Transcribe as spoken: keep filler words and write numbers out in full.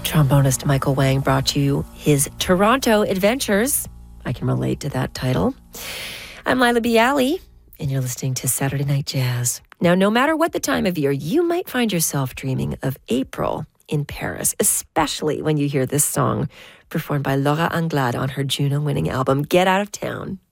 Trombonist Michael Wang brought you his Toronto Adventures. I can relate to that title. I'm Lila Bialy, and you're listening to Saturday Night Jazz. Now, no matter what the time of year, you might find yourself dreaming of April in Paris, especially when you hear this song performed by Laura Anglade on her Juno-winning album, Get Out of Town.